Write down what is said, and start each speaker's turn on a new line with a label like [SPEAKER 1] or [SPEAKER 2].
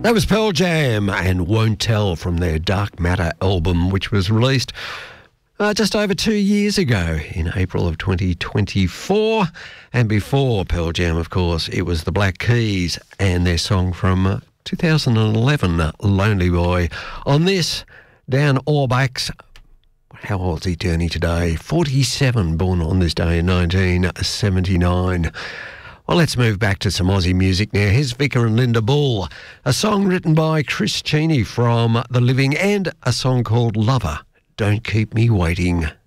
[SPEAKER 1] That was Pearl Jam and Won't Tell from their Dark Matter album, which was released just over 2 years ago in April of 2024. And before Pearl Jam, of course, it was the Black Keys and their song from 2011, Lonely Boy. On this, Dan Auerbach's, how old is he turning today? 47, born on this day in 1979. Well, let's move back to some Aussie music now. Here's Vicar and Linda Bull, a song written by Chris Cheney from The Living, and a song called Lover, Don't Keep Me Waiting.